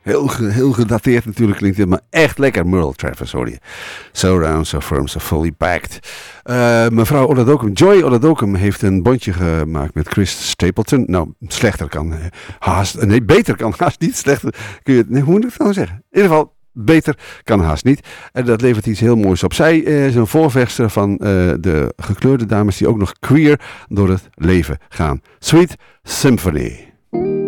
Heel gedateerd natuurlijk klinkt het, maar echt lekker. Merle Travis hoor je. So round, so firm, so fully packed. Mevrouw Oladokum, Joy Oladokum heeft een bondje gemaakt met Chris Stapleton. Nou, slechter kan haast... Nee, beter kan haast niet. Slechter kun je... Nee, hoe moet ik het nou zeggen? In ieder geval... Beter kan haast niet. En dat levert iets heel moois op. Zij is een voorvechter van de gekleurde dames die ook nog queer door het leven gaan. Sweet Symphony.